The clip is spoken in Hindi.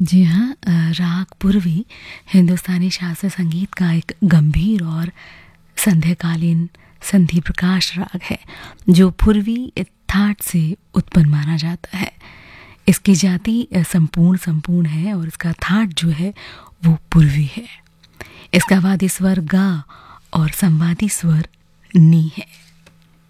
जी हाँ, राग पूर्वी हिंदुस्तानी शास्त्रीय संगीत का एक गंभीर और संध्याकालीन संधि प्रकाश राग है जो पूर्वी थाट से उत्पन्न माना जाता है। इसकी जाति संपूर्ण है और इसका थाट जो है वो पूर्वी है। इसका वादी स्वर गा और संवादी स्वर नी है।